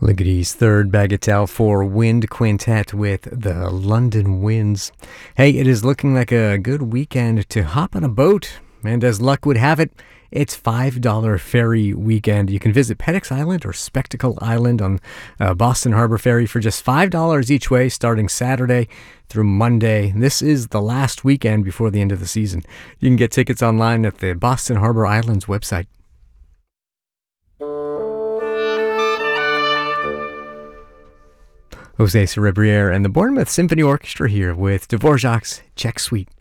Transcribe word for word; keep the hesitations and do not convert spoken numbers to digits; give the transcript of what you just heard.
Ligeti's third bagatelle for Wind Quintet with the London Winds. Hey, it is looking like a good weekend to hop on a boat, and as luck would have it, it's five dollars ferry weekend. You can visit Petix Island or Spectacle Island on uh, Boston Harbor Ferry for just five dollars each way, starting Saturday through Monday. This is the last weekend before the end of the season. You can get tickets online at the Boston Harbor Islands website. Jose Cerebriere and the Bournemouth Symphony Orchestra here with Dvorak's Czech Suite.